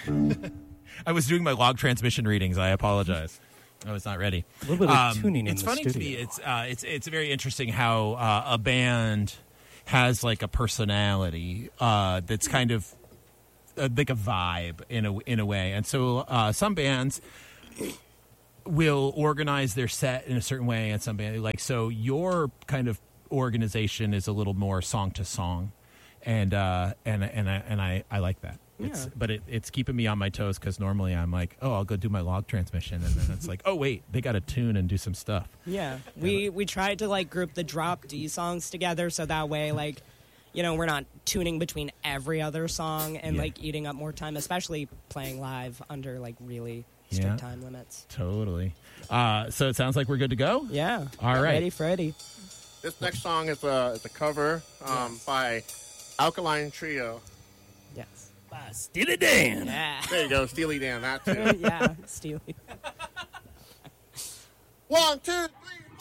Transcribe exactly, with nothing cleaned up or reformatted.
I was doing my log transmission readings. I apologize. I was not ready. A little bit of Um, tuning in It's the funny to studio. me. It's uh, it's it's very interesting how uh, a band has like a personality uh, that's kind of uh, like a vibe in a in a way. And so uh, some bands will organize their set in a certain way, and some band like so your kind of organization is a little more song to song, and uh, and and I and I, I like that. It's, Yeah. but it, it's keeping me on my toes because normally I'm like, oh, I'll go do my log transmission, and then it's like, oh wait, they got to tune and do some stuff. Yeah, we we tried to like group the drop D songs together so that way, like, you know, we're not tuning between every other song and Yeah. like eating up more time, especially playing live under like really strict Yeah. time limits. Totally. Uh, so it sounds like we're good to go. Yeah. All right. Ready, Freddy. This next song is a, is a cover um, by Alkaline Trio. Yes. By Steely Dan. Yeah. There you go, Steely Dan, that too. yeah, Steely. One, two,